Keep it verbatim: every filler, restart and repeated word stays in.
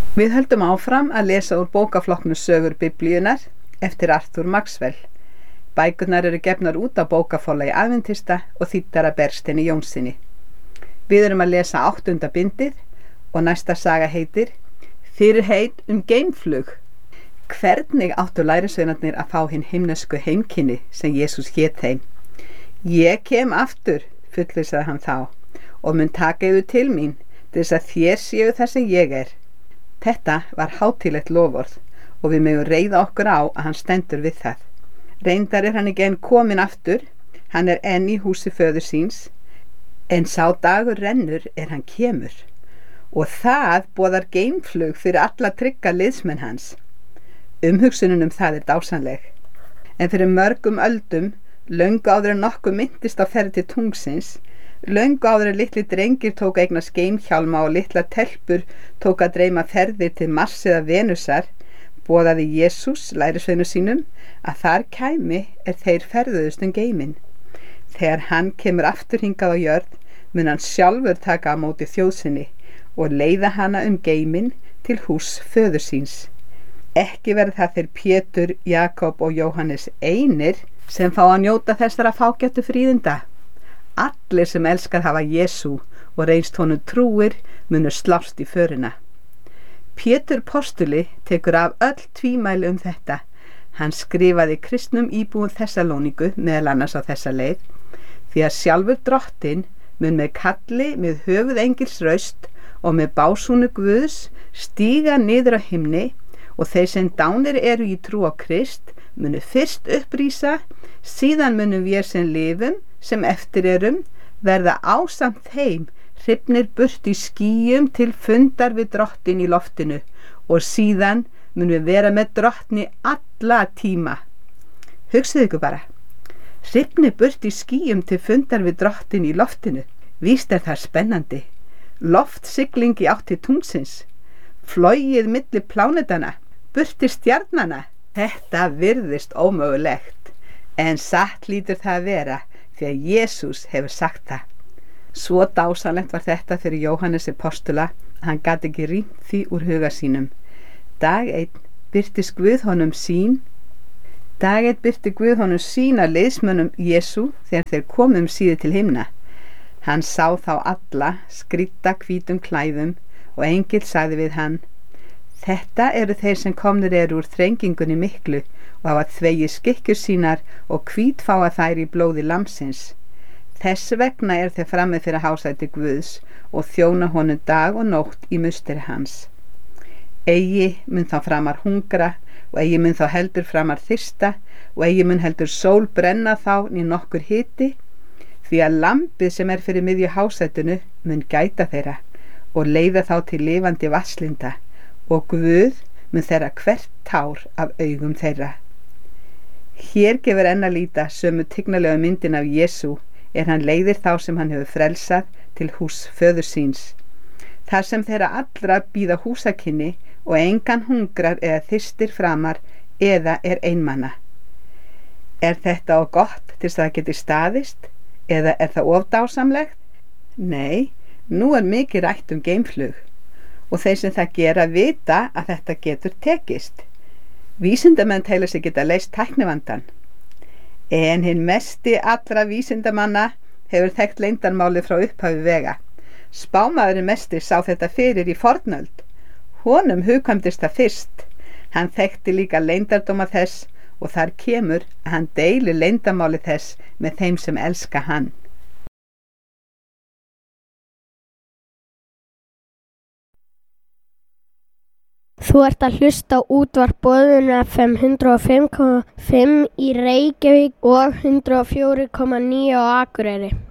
Við höldum áfram að lesa úr bókaflokknum Sögur Biblíunnar eftir Arthur Maxwell. Bækurnar eru gefnar út á bókaforlagi Aðventista og þýddar af Bergsteini Jónssyni. Við erum að lesa áttunda bindið og næsta saga heitir Fyrirheit um geimflug. Hvernig áttu lærisveinarnir að fá hinn himnesku heimkynni sem Jesús hét þeim? Ég kem aftur, fullvissaði hann þá, og mun taka yður til mín til þess að þér séu þar sem ég er. Þetta var hátíðlegt loforð og við megum reiða okkur á að hann stendur við það. Reyndar er hann ekki enn kominn aftur, hann er enn í húsi föður síns, en sá dagur rennur er hann kemur. Og það boðar geimflug fyrir alla trygga liðsmenn hans. Umhugsunin um það er dásamleg. En fyrir mörgum öldum, löngu áður en nokkuð minntist á ferð til tungsins, löngu áður en litli drengir tók að eignast geimhjálma og litla telpur tók að dreyma ferðir til Mars eða Venusar, boðaði Jesús lærisveinum sínum að þar kæmi er þeir ferðuðust um geiminn. Þegar hann kemur aftur hingað á jörð, mun hann sjálfur taka á móti þjóð sinni og leiða hana um geiminn til hús föður síns. Ekki verði það þeir Pétur, Jakob og Jóhannes einir sem fá að njóta þessara fágætu fríðinda. Allir sem elskar hafa Jesú og reynst honum trúir munu slást í förina. Pétur postuli tekur af öll tvímæli um þetta. Hann skrifaði kristnum íbúum Þessalóníku meðal annars á þessa leið, því að sjálfur drottinn mun með kalli með höfuð engils raust og með básúnu Guðs stíga niður á himni, og þeir sem dánir eru í trú á Krist munu fyrst upprísa, síðan munum við sem lifum, sem eftir erum, verða ásamt þeim hrifnir burt í skýjum til fundar við drottinn í loftinu, og síðan munum við vera með drottni alla tíma. Hugsið ykkur bara, hrifnir burt í skýjum til fundar við drottinn í loftinu. Víst er það spennandi. Loftsigling í átt til tungsins, flogið milli plánetana, burti stjarnana. Þetta virðist ómögulegt, en satt lítur það að vera, því að Jesús hefur sagt það. Svo dásamlegt var þetta fyrir Jóhannesi postula að hann gat ekki rýmt því úr huga sínum. Dag einn birtist Guð honum sín, dag einn birti Guð honum sín að liðsmönnum Jesú þegar þeir komum síðu til himna. Hann sá þá alla skrýdda hvítum klæðum og engill sagði við hann: Þetta eru þeir sem komnir eru úr þrengingunni miklu og hafa þvegið skikkjur sínar og hvítfáa þær í blóði lambsins. Þess vegna er þeir frammi fyrir hásæti Guðs og þjóna honum dag og nótt í musteri hans. Eigi mun þá framar hungra og eigi mun þá heldur framar þyrsta og eigi mun heldur sól brenna þá né nokkur hiti, því að lambið sem er fyrir miðju hásætinu mun gæta þeirra og leiða þá til lifandi vasslinda, og Guð mun þeirra hvert tár af augum þeirra. Hér gefur enn að líta sömu tignalega myndin af Jesú, er hann leiðir þá sem hann hefur frelsað til hús föður síns. Þar sem þeirra allra bíða húsakynni og engan hungrar eða þyrstir framar eða er einmana. Er þetta á gott til þess að það geti staðist, eða er það ofdásamlegt? Nei, nú er mikið rætt um geimflug, og þeir sem það gera vita að þetta getur tekist. Vísindamenn telja sig geta leyst tæknivandann. En hinn mesti allra vísindamanna hefur þekkt leyndarmálið frá upphafi vega. Spámaðurinn mesti sá þetta fyrir í fornöld. Honum hugkvæmdist það fyrst. Hann þekkti líka leyndardóma þess og þar kemur að hann deilir leyndarmálið þess með þeim sem elska hann. Þú ert að hlusta á útvarp Boðun F M hundrað og fimm komma fimm í Reykjavík og hundrað og fjögur komma níu á Akureyri.